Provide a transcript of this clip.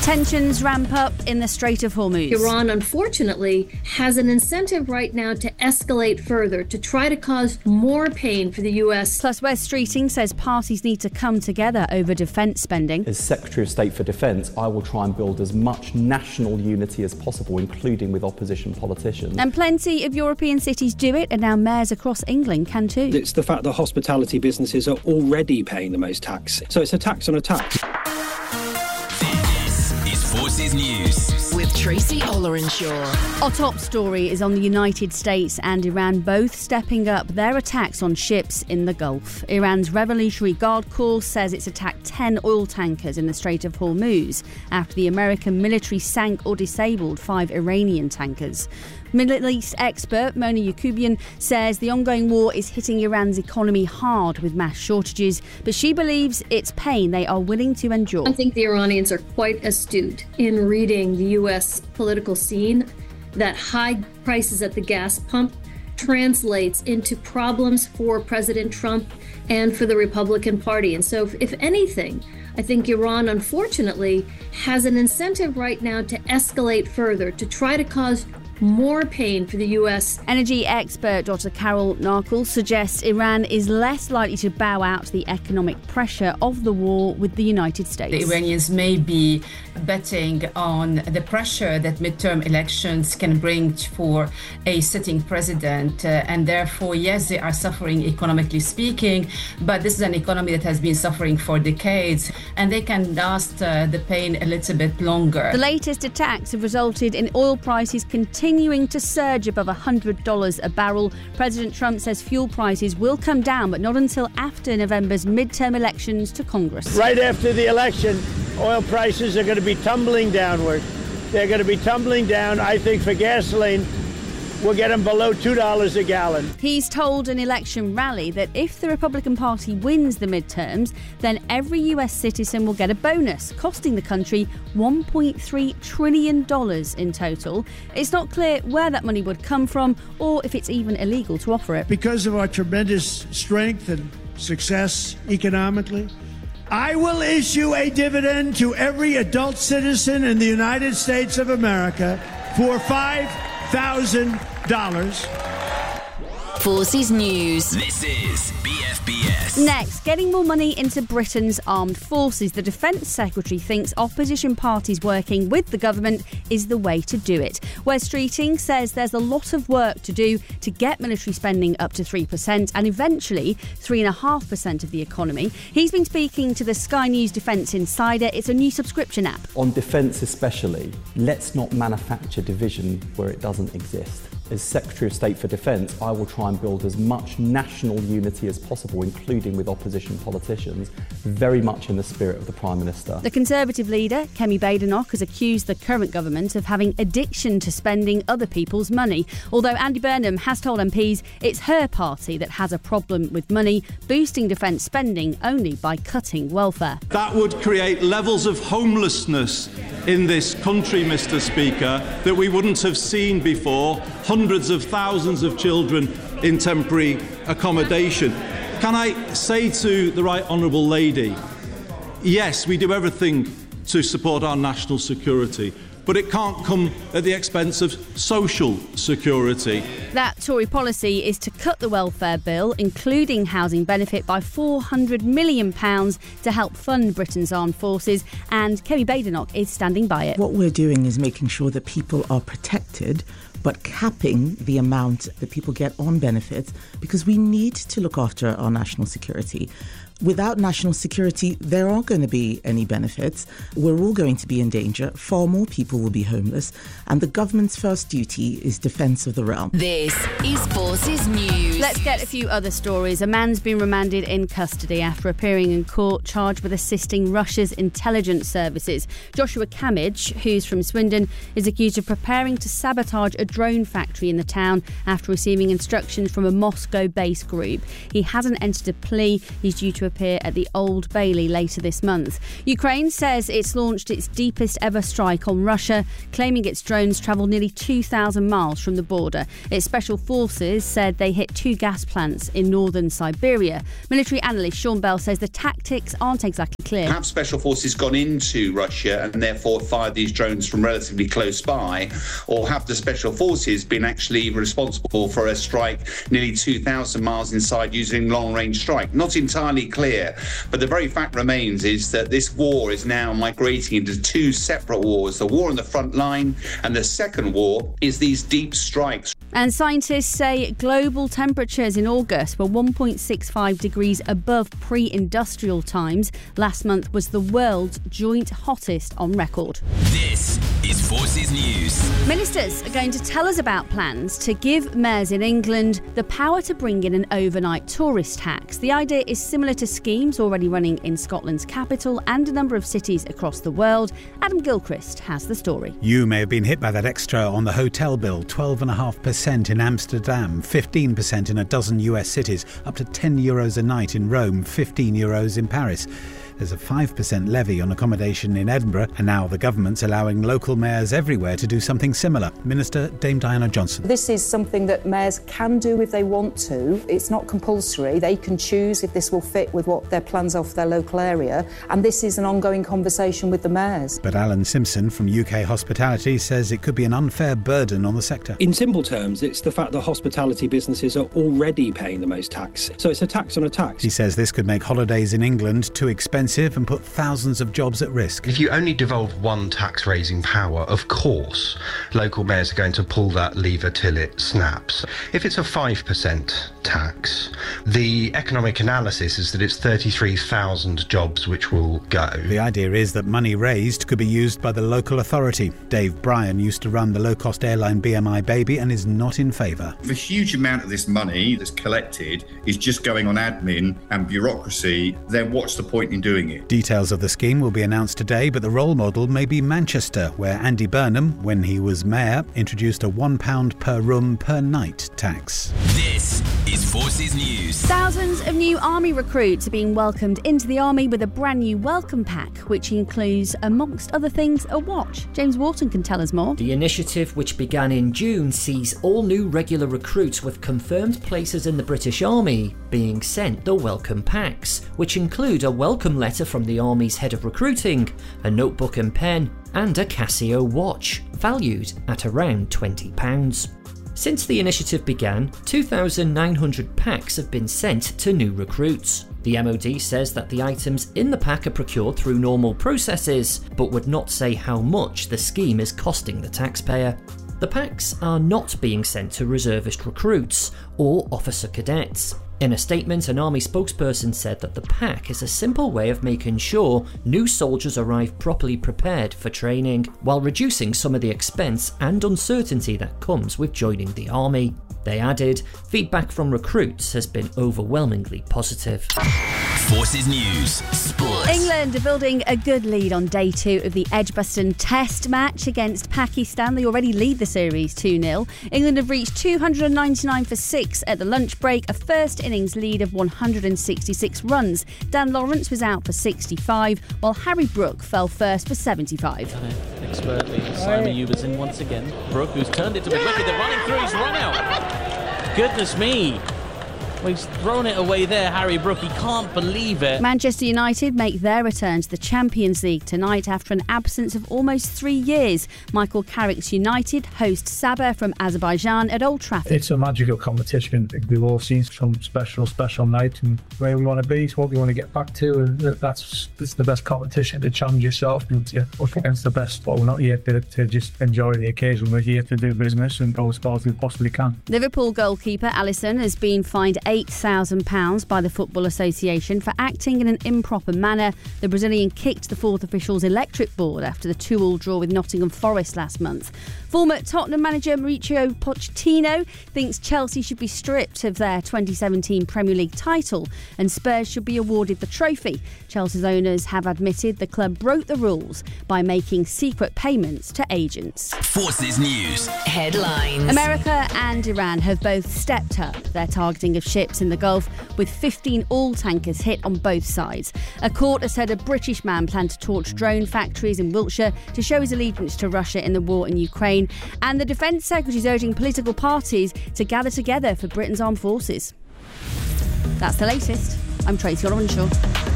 Tensions ramp up in the Strait of Hormuz. Iran, unfortunately, has an incentive right now to escalate further, to try to cause more pain for the U.S. Plus, Wes Streeting says parties need to come together over defence spending. As Secretary of State for Defence, I will try and build as much national unity as possible, including with opposition politicians. And plenty of European cities do it, and now mayors across England can too. It's the fact that hospitality businesses are already paying the most tax. So it's a tax on a tax. Forces News with Tracy Ollerenshaw. Our top story is on the United States and Iran both stepping up their attacks on ships in the Gulf. Iran's Revolutionary Guard Corps says it's attacked 10 oil tankers in the Strait of Hormuz after the American military sank or disabled 5 Iranian tankers. Middle East expert Mona Yacoubian says the ongoing war is hitting Iran's economy hard with mass shortages, but she believes it's pain they are willing to endure. I think the Iranians are quite astute in reading the U.S. political scene, that high prices at the gas pump translates into problems for President Trump and for the Republican Party. And so, if anything, I think Iran, unfortunately, has an incentive right now to escalate further, to try to cause more pain for the U.S. Energy expert Dr. Carol Narkle suggests Iran is less likely to bow out to the economic pressure of the war with the United States. The Iranians may be betting on the pressure that midterm elections can bring for a sitting president. And therefore, yes, they are suffering economically speaking, but this is an economy that has been suffering for decades, and they can last the pain a little bit longer. The latest attacks have resulted in oil prices continuing to surge above $100 a barrel. President Trump says fuel prices will come down, but not until after November's midterm elections to Congress. Right after the election, oil prices are going to be tumbling downward. They're going to be tumbling down. I think for gasoline, we'll get them below $2 a gallon. He's told an election rally that if the Republican Party wins the midterms, then every US citizen will get a bonus, costing the country $1.3 trillion in total. It's not clear where that money would come from or if it's even illegal to offer it. Because of our tremendous strength and success economically, I will issue a dividend to every adult citizen in the United States of America for $5,000. Forces News. This is BFBS. Next, getting more money into Britain's armed forces. The Defence Secretary thinks opposition parties working with the government is the way to do it. Wes Streeting says there's a lot of work to do to get military spending up to 3% and eventually 3.5% of the economy. He's been speaking to the Sky News Defence Insider. It's a new subscription app. On defence especially, let's not manufacture division where it doesn't exist. As Secretary of State for Defence, I will try and build as much national unity as possible, including with opposition politicians, very much in the spirit of the Prime Minister. The Conservative leader, Kemi Badenoch, has accused the current government of having addiction to spending other people's money. Although Andy Burnham has told MPs it's her party that has a problem with money, boosting defence spending only by cutting welfare. That would create levels of homelessness in this country, Mr. Speaker, that we wouldn't have seen before. Hundreds of thousands of children in temporary accommodation. Can I say to the Right Honourable Lady, yes, we do everything to support our national security, but it can't come at the expense of social security. That Tory policy is to cut the welfare bill, including housing benefit, by £400 million to help fund Britain's armed forces, and Kemi Badenoch is standing by it. What we're doing is making sure that people are protected, but capping the amount that people get on benefits, because we need to look after our national security. Without national security, there aren't going to be any benefits. We're all going to be in danger. Far more people will be homeless. And the government's first duty is defence of the realm. This is Forces News. Let's get a few other stories. A man's been remanded in custody after appearing in court charged with assisting Russia's intelligence services. Joshua Kamij, who's from Swindon, is accused of preparing to sabotage a drone factory in the town after receiving instructions from a Moscow-based group. He hasn't entered a plea. He's due to appear at the Old Bailey later this month. Ukraine says it's launched its deepest ever strike on Russia, claiming its drones travelled nearly 2,000 miles from the border. Its special forces said they hit 2 gas plants in northern Siberia. Military analyst Sean Bell says the tactics aren't exactly clear. Have special forces gone into Russia and therefore fired these drones from relatively close by, or have the special forces been actually responsible for a strike nearly 2,000 miles inside using long-range strike? Not entirely clear, but the very fact remains is that this war is now migrating into two separate wars. The war on the front line, and the second war is these deep strikes. And scientists say global temperatures in August were 1.65 degrees above pre-industrial times. Last month was the world's joint hottest on record. This is Forces News. Ministers are going to tell us about plans to give mayors in England the power to bring in an overnight tourist tax. The idea is similar to schemes already running in Scotland's capital and a number of cities across the world. Adam Gilchrist has the story. You may have been hit by that extra on the hotel bill. 12.5% in Amsterdam, 15% in a dozen US cities, up to €10 a night in Rome, €15 in Paris. There's a 5% levy on accommodation in Edinburgh, and now the government's allowing local mayors everywhere to do something similar. Minister Dame Diana Johnson. This is something that mayors can do if they want to. It's not compulsory. They can choose if this will fit with what their plans are for their local area, and this is an ongoing conversation with the mayors. But Alan Simpson from UK Hospitality says it could be an unfair burden on the sector. In simple terms, it's the fact that hospitality businesses are already paying the most tax. So it's a tax on a tax. He says this could make holidays in England too expensive and put thousands of jobs at risk. If you only devolve one tax-raising power, of course, local mayors are going to pull that lever till it snaps. If it's a 5% tax, the economic analysis is that it's 33,000 jobs which will go. The idea is that money raised could be used by the local authority. Dave Bryan used to run the low-cost airline BMI Baby and is not in favour. The huge amount of this money that's collected is just going on admin and bureaucracy, then what's the point in doing it? Details of the scheme will be announced today, but the role model may be Manchester, where Andy Burnham, when he was mayor, introduced a £1 per room per night tax. This is Forces News. Thousands of new army recruits are being welcomed into the army with a brand new welcome pack, which includes, amongst other things, a watch. James Wharton can tell us more. The initiative, which began in June, sees all new regular recruits with confirmed places in the British Army being sent the welcome packs, which include a welcome letter from the Army's head of recruiting, a notebook and pen, and a Casio watch, valued at around £20. Since the initiative began, 2,900 packs have been sent to new recruits. The MOD says that the items in the pack are procured through normal processes, but would not say how much the scheme is costing the taxpayer. The packs are not being sent to reservist recruits or officer cadets. In a statement, an Army spokesperson said that the pack is a simple way of making sure new soldiers arrive properly prepared for training, while reducing some of the expense and uncertainty that comes with joining the Army. They added, feedback from recruits has been overwhelmingly positive. Forces News Sports. England are building a good lead on day 2 of the Edgbaston Test match against Pakistan. They already lead the series 2-0. England have reached 299 for 6 at the lunch break, a first innings lead of 166 runs. Dan Lawrence was out for 65, while Harry Brook fell first for 75. Expertly, Simon Eubanks in once again. Brook, who's turned it to be wicked, they're running through, he's run out. Goodness me. Well, he's thrown it away there, Harry Brook. He can't believe it. Manchester United make their return to the Champions League tonight after an absence of almost 3 years. Michael Carrick's United host Sabah from Azerbaijan at Old Trafford. It's a magical competition. We've all seen some special night and where we want to be, it's what we want to get back to, and that's the best competition to challenge yourself and to work against the best. But we're not here to just enjoy the occasion. We're here to do business and go as far as we possibly can. Liverpool goalkeeper Alisson has been fined £8,000 by the Football Association for acting in an improper manner. The Brazilian kicked the fourth official's electric board after the 2-2 draw with Nottingham Forest last month. Former Tottenham manager Mauricio Pochettino thinks Chelsea should be stripped of their 2017 Premier League title and Spurs should be awarded the trophy. Chelsea's owners have admitted the club broke the rules by making secret payments to agents. Forces News Headlines. America and Iran have both stepped up their targeting of ships in the Gulf, with 15 oil tankers hit on both sides. A court has said a British man planned to torch drone factories in Wiltshire to show his allegiance to Russia in the war in Ukraine. And the Defence Secretary is urging political parties to gather together for Britain's armed forces. That's the latest. I'm Tracy Olorenshaw.